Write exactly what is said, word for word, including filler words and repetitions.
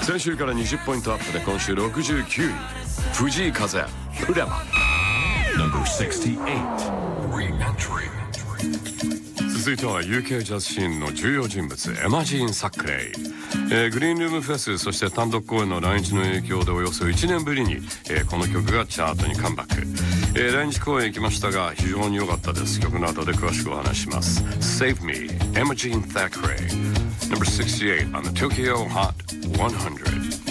先週からにじゅっポイントアップで今週ろくじゅうきゅうい、藤井風プレマ Number sixty-eight. Re-entry. 続いては ユーケー ジャズシーンの重要人物エマジーン・サックレイ、えー、グリーンルームフェスそして単独公演の来日の影響でおよそいちねんぶりに、えー、この曲がチャートにカムバック、えー、来日公演行きましたが非常に良かったです。曲の後で詳しくお話します。 Save Me Emma Jean Thackeray Number sixty-eight on the Tokyo Hot one hundred